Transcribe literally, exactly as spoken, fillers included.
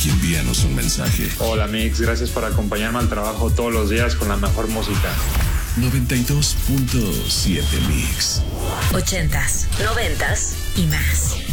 y envíanos un mensaje. Hola Mix, gracias por acompañarme al trabajo todos los días con la mejor música. noventa y dos punto siete Mix. Ochentas, noventas y más.